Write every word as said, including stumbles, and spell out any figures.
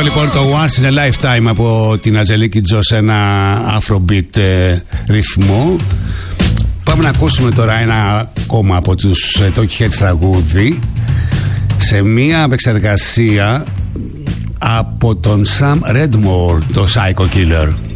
Αυτό λοιπόν το Once in a Lifetime από την Ατζελίκη Τζο σε ένα Afrobeat ε, ρυθμό. Πάμε να ακούσουμε τώρα ένα ακόμα από τους ε, Talking Heads τραγούδι σε μια επεξεργασία από τον Sam Redmore, το Psycho Killer.